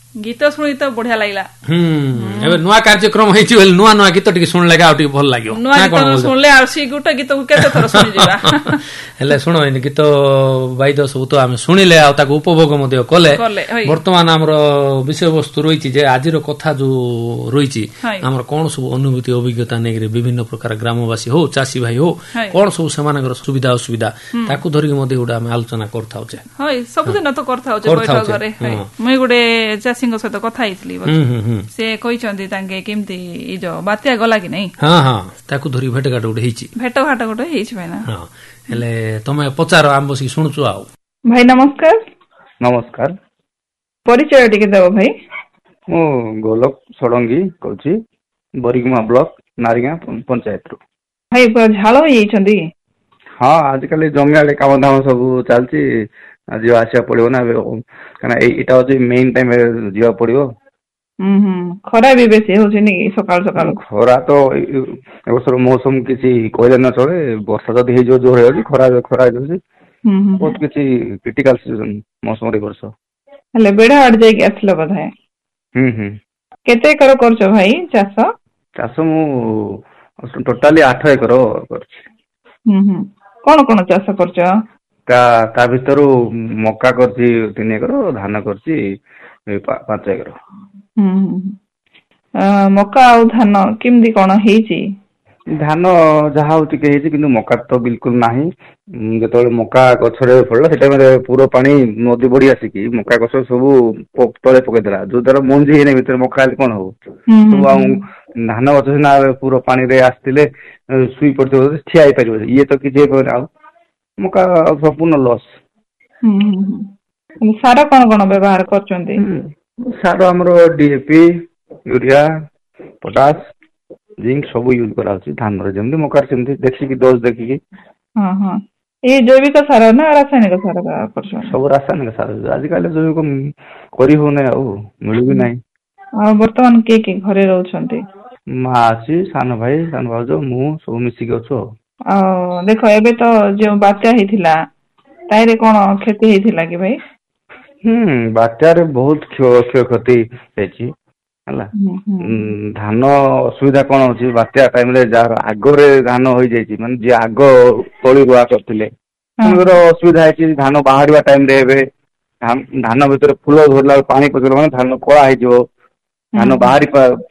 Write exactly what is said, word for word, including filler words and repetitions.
गीत शुणी तो बढ़िया लगला हम्म नुआ कार्यक्रम होइछि बेल नुआ नुआ गीत टिके सुन लगा टिके भल लागियो नुआ गीत सुनले आ सी गुटे गीत केते थोर सुनि जिबा हेले सुनो इन गीत बाइद सब तो हम सुनिले आ ताको उपभोग मध्ये कले वर्तमान हमरो विषय वस्तु रहिछि जे आजिर कथा जो रहिछि हमर कोन सब अनुभूति अभिज्ञता नेगरे विभिन्न प्रकार ग्रामवासी हो चासी भाई हो कोन सब समानगर सुविधा असुविधा ताको धरि मध्ये उडा हम आलोचना करथाउ छे हय सब दिन तो करथाउ छे बैठक घरे मैं गुडे चासिंग सहित कथा आइतली से कहिसंती तांके केमती ई जो बात्या गला कि नै हां हां ताको धरि भेटघाट उडे हिछि भेटघाट उडे हिछि भाई ना हां हेले तमे पचार आम बसी सुनछु आउ भाई नमस्कार नमस्कार परिचय टिके देबो भाई मो गोलक सोडंगी कहछि बरिगमा ब्लॉक नारिगा पंचायत रो भाई पर झालो हिछंती हां आजकल जंगल काम धाम सब चलछि आज आसिया पड़ियो ना काना एटा होछि मेन टाइम जिया पड़ियो हम्म खरा भी बेसी होछि नि सकाल सकाल खरा तो एबसर मौसम किछि कहले न चले वर्षा जदी हे जो जोर हे खरा खरा होछि हम्म बहुत किछि क्रिटिकल सीजन मौसम रे वर्ष हले बेडा आड जाय के असलो बधाय हम्म हम्म केते कर करछो भाई चाष चाष मु टोटली आठ एकर करछि हम्म कोन कोन चाष करछो ता ता भितरु मक्का करछि तीन एकर धान करछि पांच एकर हम्म मक्का आ धान केमदी कोन हेछि धान जहा होछि के हेछि किंतु मक्का तो बिल्कुल नाही जेतोले मक्का गछरे फळला सेटा में पूरा पानी नदी बड़ी आसी कि मक्का गछ सब तळे पके देला जो दर मंजी हेने भीतर मक्का कोन हो तो आ धान गछ ना पूरा पानी रे आस्तिले सुई पड़तो ठिया आइ परिबो ये तो कि जे आ मक्का संपूर्ण लॉस हम्म सारा कोन कोन व्यवहार करचंती सारा हमरो डीएपी यूरिया पोटास जिंक सब यूज करा होछि धान रे जेमति मक्का सेमति देखि कि डोज देखि कि हां हां ए जैविक सार ना रासायनिक सार का करछो सब रासायनिक सार आज काले जैविक करी हो नै आ मिलु भी नै आ वर्तमान के के घरे रहउछंती मासी सान भाई सान भाउजो मु सब मिसी के अछो आ देखो एबे तो जो बात्या हिथिला ताइरे कोन क्षति हिथिला कि भाई हम्म बात्या रे बहुत क्षय क्षति हेछि हला धान असुविधा कोन होछि बात्या टाइम रे जार आगरे धान होई जायछि माने जे आगो तोली रुआ करथिले हमरो असुविधा हेछि धान बाहरिवा टाइम रे एबे धान भीतर फूल धरला पानी पकड़ माने धान कोळा हे जो धान बाहरी